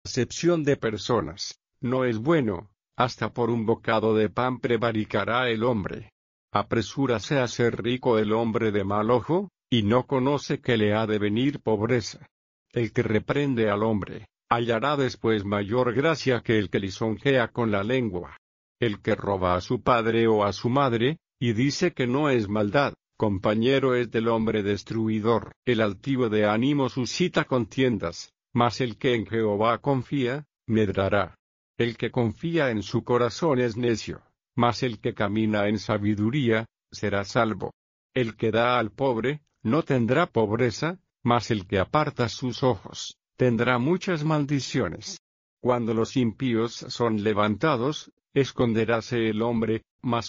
acepción de personas, no es bueno, hasta por un bocado de pan prevaricará el hombre. Apresúrase a ser rico el hombre de mal ojo, y no conoce que le ha de venir pobreza. El que reprende al hombre, hallará después mayor gracia que el que lisonjea con la lengua. El que roba a su padre o a su madre, y dice que no es maldad, compañero es del hombre destruidor. El altivo de ánimo suscita contiendas, mas el que en Jehová confía, medrará. El que confía en su corazón es necio, mas el que camina en sabiduría, será salvo. El que da al pobre, no tendrá pobreza, mas el que aparta sus ojos, tendrá muchas maldiciones. Cuando los impíos son levantados, esconderáse el hombre, mas